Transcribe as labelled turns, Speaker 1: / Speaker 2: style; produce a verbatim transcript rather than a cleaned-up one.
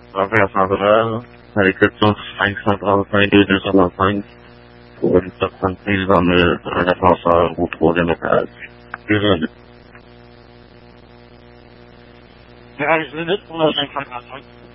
Speaker 1: Affaires centrales, à l'exception du cinq cent trente-cinq et deux cent trente-cinq, pour une certaine prise en un ascenseur au troisième étage. Désolé. quinze minutes pour le cinq cent trente-cinq.